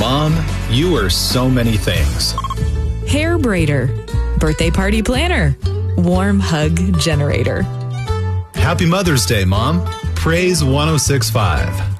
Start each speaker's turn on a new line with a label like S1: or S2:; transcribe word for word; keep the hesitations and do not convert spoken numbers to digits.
S1: Mom, you are so many things.
S2: Hair braider, birthday party planner, warm hug generator.
S1: Happy Mother's Day, Mom. Praise one oh six point five.